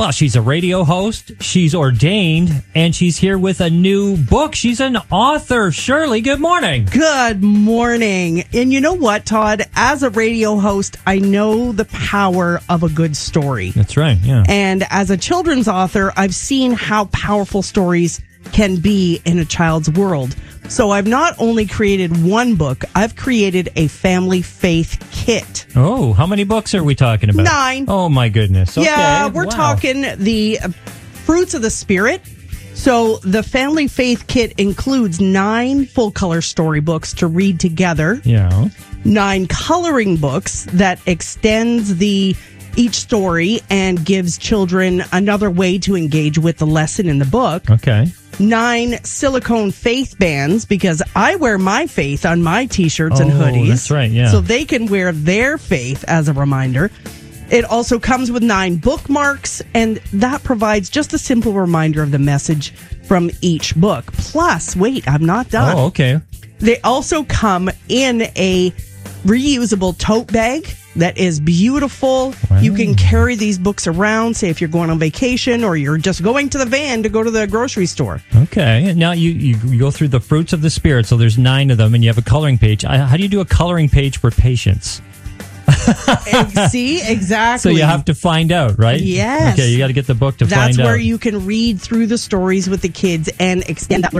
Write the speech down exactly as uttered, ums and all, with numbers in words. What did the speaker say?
Well, she's a radio host, she's ordained, and she's here with a new book. She's an author. Shirley, good morning. Good morning. And you know what, Todd? As a radio host, I know the power of a good story. That's right, yeah. And as a children's author, I've seen how powerful stories can be in a child's world. So I've not only created one book, I've created a family faith kit. Oh, how many books are we talking about? Nine. Oh, my goodness. Okay. Yeah, we're Wow. talking the uh, fruits of the Spirit. So the family faith kit includes nine full-color storybooks to read together. Yeah. Nine coloring books that extends the each story and gives children another way to engage with the lesson in the book. Okay. Nine silicone faith bands, because I wear my faith on my t-shirts and Oh, hoodies. that's right, yeah. So they can wear their faith as a reminder. It also comes with nine bookmarks, and that provides just a simple reminder of the message from each book. Plus, wait, I'm not done. Oh, okay. They also come in a reusable tote bag that is beautiful. Wow. You can carry these books around, say if you're going on vacation or you're just going to the van to go to the grocery store. Okay. Now you, you, you go through the fruits of the Spirit, so there's nine of them, and you have a coloring page. I, how do you do a coloring page for patience? See, exactly. So you have to find out, right? Yes. Okay, you got to get the book to That's find out. where you can read through the stories with the kids and extend that